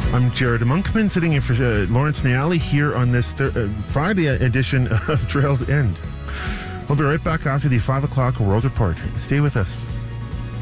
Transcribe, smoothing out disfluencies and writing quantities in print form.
I'm Jared Monkman, sitting in for Lawrence Niali here on this Friday edition of Trails End. We'll be right back after the 5 o'clock World Report. Stay with us.